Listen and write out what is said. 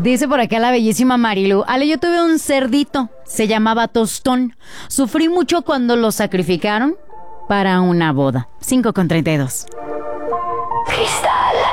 Dice por acá la bellísima Marilu. Ale, yo tuve un cerdito, se llamaba Tostón. Sufrí mucho cuando lo sacrificaron para una boda. 5:32. Cristal